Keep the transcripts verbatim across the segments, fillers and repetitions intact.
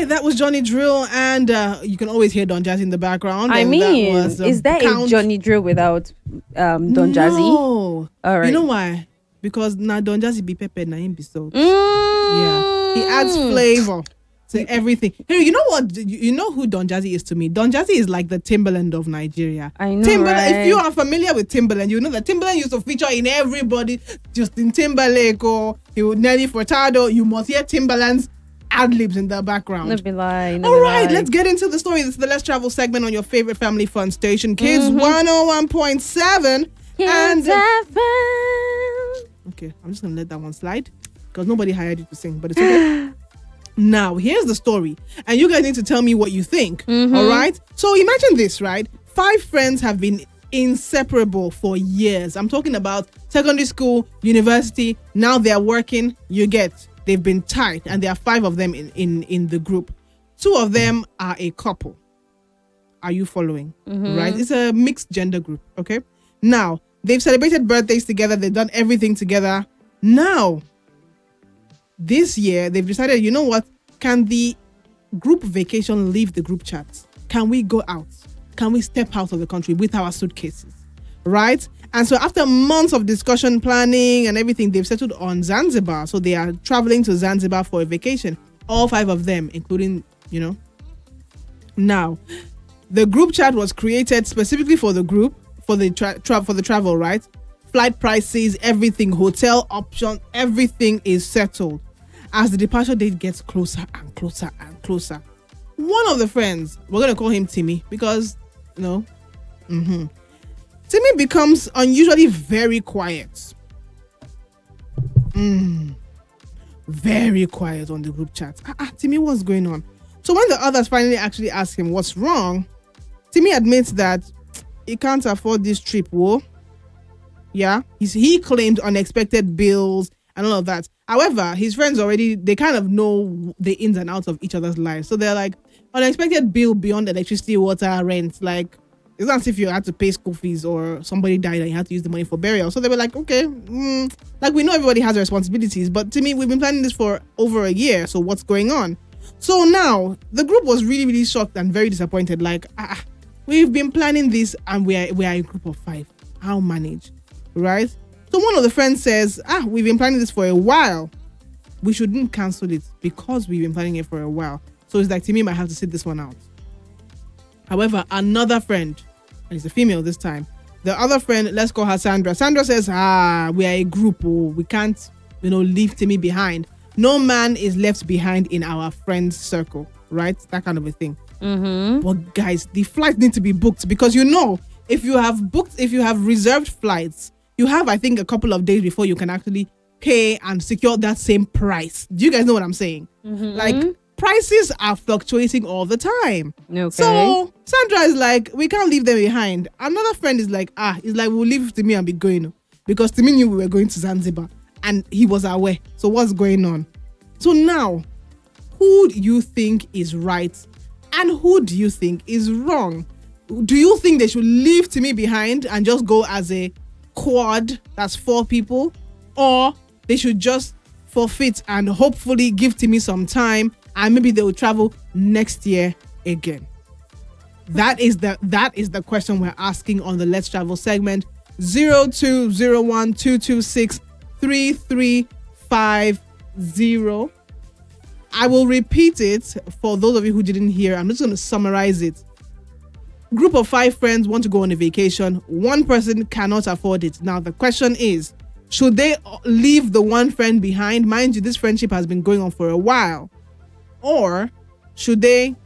right, that was Johnny Drill, and uh, you can always hear Don Jazzy in the background. I and mean, that was, um, is there count- a Johnny Drill without um, Don Jazzy? No. All right. You know why? Because now Don Jazzy be peppered, now him be salt. Mm. Yeah. He adds flavor to everything. Hey, you know what? You you know who Don Jazzy is to me? Don Jazzy is like the Timberland of Nigeria. I know, Timberland, right? if you are familiar with Timberland, you know that Timberland used to feature in everybody. Justin Timberlake or he would Nelly Furtado. You must hear Timberland's ad-libs in the background. No be lie. No All be right, lie. let's get into the story. This is the Let's Travel segment on your favorite family fun station, Kids Mhm. one oh one point seven. Kids And F M. okay, I'm just gonna let that one slide because nobody hired you to sing, but it's okay. Now, here's the story, and you guys need to tell me what you think. Mhm. All right. So imagine this, right? Five friends have been inseparable for years. I'm talking about secondary school, university. Now they're working. You get. They've been tight, and there are five of them in, in, in the group. Two of them are a couple. Are you following? Mhm. Right? It's a mixed gender group, okay? Now, they've celebrated birthdays together. They've done everything together. Now, this year, they've decided, you know what? Can the group vacation leave the group chat? Can we go out? Can we step out of the country with our suitcases? Right? And so after months of discussion, planning and everything, they've settled on Zanzibar. So they are traveling to Zanzibar for a vacation. All five of them, including, you know. Now, the group chat was created specifically for the group, for the tra- tra- for the travel, right? Flight prices, everything, hotel option, everything is settled. As the departure date gets closer and closer and closer, one of the friends, we're going to call him Timmy because, you know, mm-hmm. Timmy becomes unusually very quiet. Mm. Very quiet on the group chat. Ah, ah, Timmy, what's going on? So when the others finally actually ask him what's wrong, Timmy admits that he can't afford this trip, whoa. Yeah, He's, he claimed unexpected bills and all of that. However, his friends already, they kind of know the ins and outs of each other's lives. So they're like, unexpected bill beyond electricity, water, rent. Like, it's not as if you had to pay school fees or somebody died and you had to use the money for burial. So they were like, okay, mm, like we know everybody has their responsibilities. But to me, we've been planning this for over a year. So what's going on? So now the group was really, really shocked and very disappointed. Like, ah, we've been planning this and we are, we are a group of five. How manage? Right? So one of the friends says, ah, we've been planning this for a while. We shouldn't cancel it because we've been planning it for a while. So it's like Timmy might have to sit this one out. However, another friend, and it's a female this time, the other friend, let's call her Sandra. Sandra says, ah, we are a group. Oh, we can't, you know, leave Timmy behind. No man is left behind in our friends circle, right? That kind of a thing. Mm-hmm. But guys, the flights need to be booked because, you know, if you have booked, if you have reserved flights, you have, I think, a couple of days before you can actually pay and secure that same price. Do you guys know what I'm saying? Mm-hmm. Like, prices are fluctuating all the time. Okay. So Sandra is like, we can't leave them behind. Another friend is like, ah, it's like, we'll leave Timmy and be going. Because Timmy knew we were going to Zanzibar and he was aware. So what's going on? So now, who do you think is right and who do you think is wrong? Do you think they should leave Timmy behind and just go as a quad, that's four people, or they should just forfeit and hopefully give Timmy some time and maybe they will travel next year again? That is the that is the question we're asking on the Let's Travel segment. zero two zero one two two six three three five zero. I will repeat it for those of you who didn't hear. I'm just going to summarize it. Group of five friends want to go on a vacation. One person cannot afford it. Now, the question is, should they leave the one friend behind? Mind you, this friendship has been going on for a while. Or should they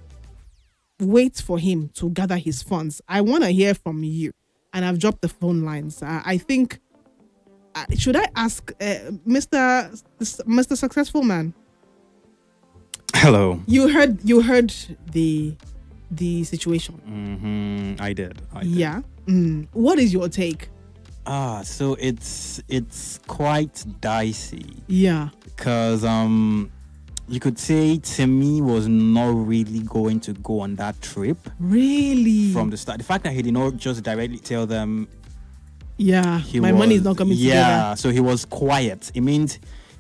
wait for him to gather his funds? I want to hear from you. And I've dropped the phone lines. Uh, I think, uh, should I ask uh, Mister Mister Successful Man? Hello. You heard you heard the the situation. Mm-hmm. I did. I did. Yeah. Mm. What is your take? Ah, so it's it's quite dicey Yeah. because um, you could say Timmy was not really going to go on that trip Really? from the start. The fact that he did not just directly tell them yeah. he My was, money is not coming yeah, together. so he was quiet. It means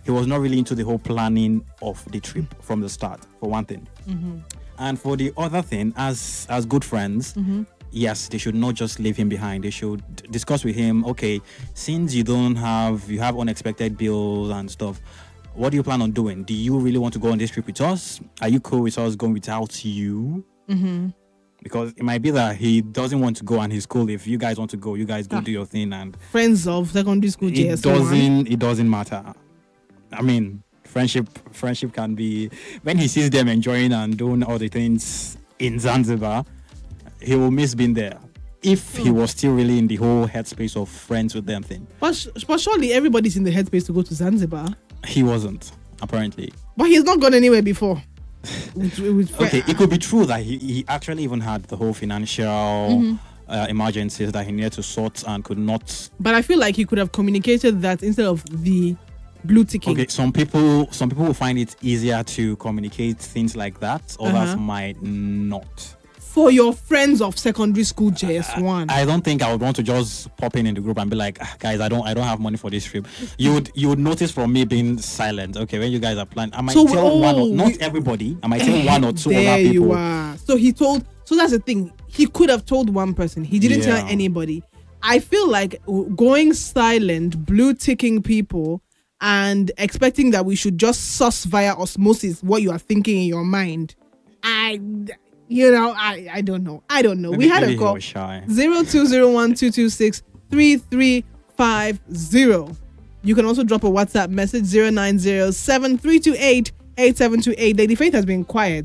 he was not really into the whole planning of the trip from the start, for one thing. And for the other thing, as as good friends, yes, they should not just leave him behind. They should discuss with him, okay, since you don't have, you have unexpected bills and stuff, what do you plan on doing? Do you really want to go on this trip with us? Are you cool with us going without you? Mm-hmm. Because it might be that he doesn't want to go and he's cool. If you guys want to go, you guys go do your thing. And Friends of secondary school J it S one. doesn't, it doesn't matter. I mean, friendship, friendship can be, when he sees them enjoying and doing all the things in Zanzibar, he will miss being there. If he was still really in the whole headspace of friends with them thing. But, sh- but surely everybody's in the headspace to go to Zanzibar. He wasn't, apparently. But he's not gone anywhere before. with, with fri- Okay, it could be true that he, he actually even had the whole financial Mm-hmm. uh, emergencies that he needed to sort and could not. But I feel like he could have communicated that instead of the blue ticking. Okay, some people some people will find it easier to communicate things like that. Others Uh-huh. might not. For your friends of secondary school J S one. I don't think I would want to just pop in in the group and be like, "Ah, guys, I don't I don't have money for this trip. You would you would notice from me being silent. Okay, when you guys are planning, I might So, tell one or oh, not we- everybody. I might tell one or two there other people. you are. So he told. So that's the thing. He could have told one person. He didn't Yeah. tell anybody. I feel like w- going silent, blue ticking people, and expecting that we should just suss via osmosis what you are thinking in your mind. I, you know, I, I don't know. I don't know. Maybe- we had maybe a he call was shy. zero two zero one two two six three three five zero. You can also drop a WhatsApp message zero nine zero seven three two eight eight seven two eight. Lady Faith has been quiet.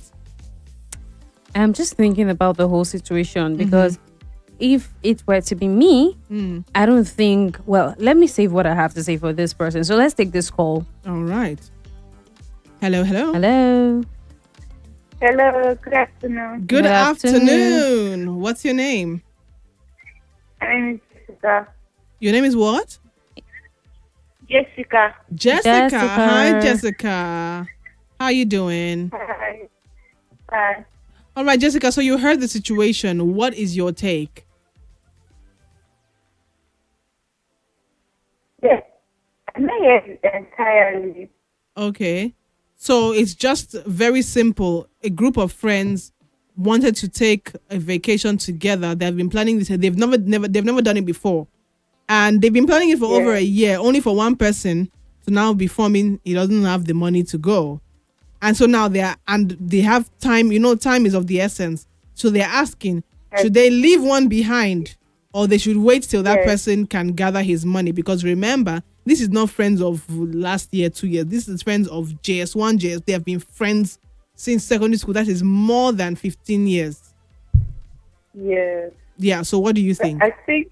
I'm just thinking about the whole situation because if it were to be me, Mm. I don't think, well, let me save what I have to say for this person. So let's take this call. All right. Hello, hello. Hello. Hello, good afternoon. Good, Good afternoon. afternoon. What's your name? My name is Jessica. Your name is what? Jessica. Jessica. Jessica. Hi, Jessica. How you doing? Hi. Hi. All right, Jessica. So you heard the situation. What is your take? Yes. I'm not yet entirely. Okay. So it's just very simple. A group of friends wanted to take a vacation together. They've been planning this. They've never, never, they've never done it before, and they've been planning it for Yeah. over a year. Only for one person to now be forming. He doesn't have the money to go, and so now they are, and they have time. You know, time is of the essence. So they're asking, should they leave one behind, or they should wait till that Yes. person can gather his money? Because remember, this is not friends of last year, two years. This is friends of J S one, J S. They have been friends since secondary school. That is more than fifteen years. Yes. Yeah. So what do you think? I think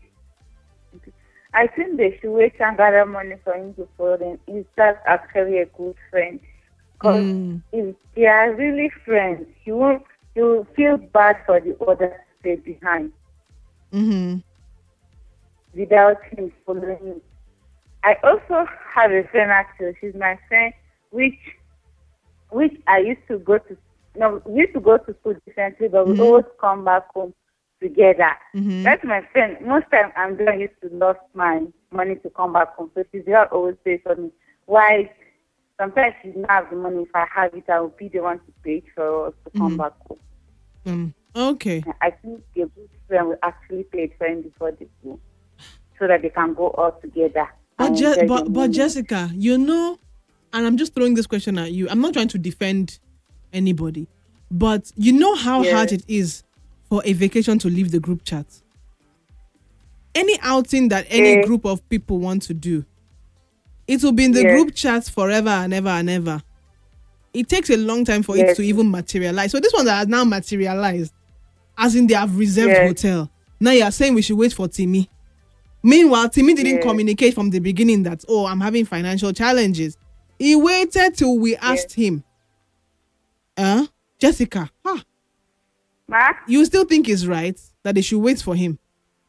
I think they should wait and gather money for him to follow them. Is that actually a good friend? Because Mm. if they are really friends, you won't you will feel bad for the others to stay behind Mm-hmm. without him following you. I also have a friend actually. She's my friend, which which I used to go to. No, we used to go to school differently, but we Mhm. always come back home together. Mhm. That's my friend. Most time I'm doing used to lost my money to come back home. So she's there always pay for me. Why? Sometimes she doesn't have the money. If I have it, I will be the one to pay it for us to come Mhm. back home. Um, okay. I think a good friend will actually pay it for him before they go, so that they can go all together. But, and Je- enjoy the but, but moment. Jessica, you know, and I'm just throwing this question at you. I'm not trying to defend anybody, but you know how Yeah. hard it is for a vacation to leave the group chat. Any outing that any Yeah. group of people want to do, it will be in the Yeah. group chat forever and ever and ever. It takes a long time for it Yes. to even materialize. So this one that has now materialized, as in they have reserved Yes. hotel. Now you are saying we should wait for Timmy. Meanwhile, Timmy didn't Yeah. communicate from the beginning that, oh, I'm having financial challenges. He waited till we asked him. Uh, Jessica, huh? Ma? You still think it's right that they should wait for him?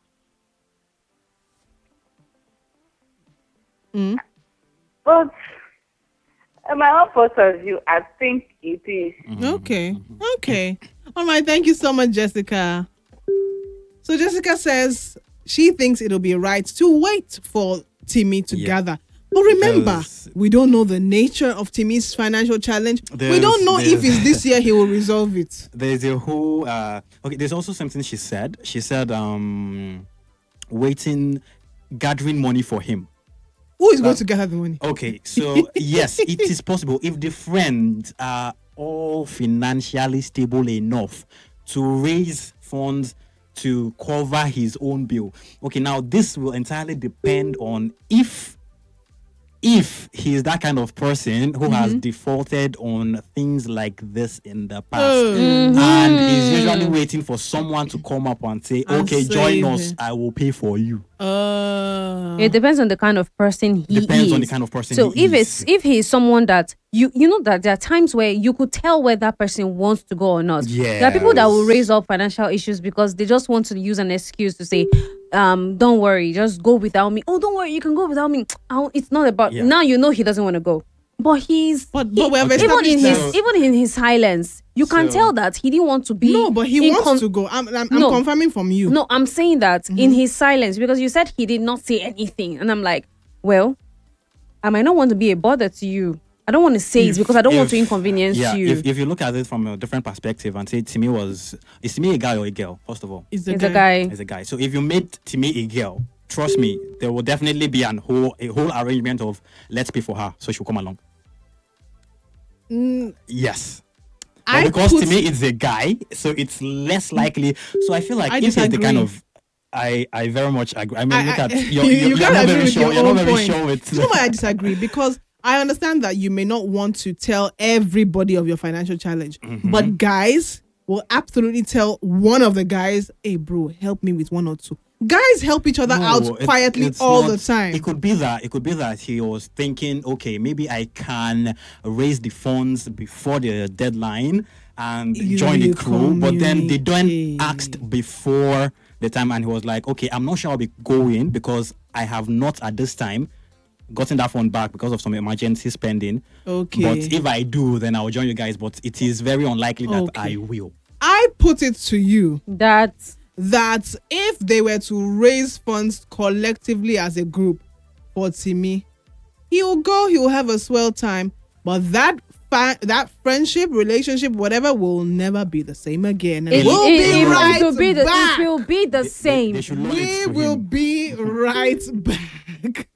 Mm? But uh, my own point of view, I think it is. Okay. Okay. All right. Thank you so much, Jessica. So Jessica says she thinks it'll be right to wait for Timmy to Yeah. gather. But remember, Because we don't know the nature of Timi's financial challenge. We There's- don't know if there's- it's this year he will resolve it. there's a whole uh okay, there's also something she said. She said um waiting, gathering money for him. Who is going to gather the money? Okay, so yes, it is possible if the friends are all financially stable enough to raise funds to cover his own bill. Okay, now this will entirely depend on if if he is that kind of person who has defaulted on things like this in the past Oh. and is usually waiting for someone to come up and say, And okay, join save us, him. I will pay for you. Uh, It depends on the kind of person he Depends is. on the kind of person So he if is. it's if he is someone that you you know that there are times where you could tell where that person wants to go or not. There are people that will Yes. raise up financial issues because they just want to use an excuse to say, um, don't worry, just go without me. Oh, don't worry, you can go without me. Oh, it's not about Yeah. now you know he doesn't want to go. But he's But- but we have even established in his that- even in his silence, you can So- tell that he didn't want to be no, but he in wants con- to go. I'm, I'm, No. I'm confirming from you. No, I'm saying that in his silence because you said he did not say anything, and I'm like, well, I might not want to be a bother to you. I don't want to say it because I don't want to If- inconvenience yeah, you. If, if you look at it from a different perspective and say Timmy was, is Timmy a guy or a girl? First of all, It's the He's a guy. as a guy. So if you made Timmy a girl, trust me, there will definitely be an whole a whole arrangement of let's pay for her so she'll come along. Mm, Yes. I But because put- Timmy is a guy, so it's less likely. So I feel like I if it's the kind disagree. of I, I very much agree. I mean, I- look I- at you're, you- you're, you you're can't not agree very with sure. your You're not own very point. sure with. Do you know why I disagree? Because I understand that you may not want to tell everybody of your financial challenge, Mm-hmm. but guys will absolutely tell one of the guys, "Hey, bro, help me with one or two." Guys help each other No, out it- quietly it's all not- the time. It could be that. It could be that he was thinking, okay, maybe I can raise the funds before the deadline and You join the crew. But then they don't communicate. asked before the time, and he was like, okay, I'm not sure I'll be going because I have not at this time gotten that fund back because of some emergency spending. Okay. But if I do, then I'll join you guys. But it is very unlikely that Okay. I will. I put it to you that that if they were to raise funds collectively as a group for Timmy, he will go, he will have a swell time, but that fa- that friendship, relationship, whatever, will never be the same again. And it, we'll it- be it- right it will be the back. it will be the They- same. They should learn We it to will him. be right back.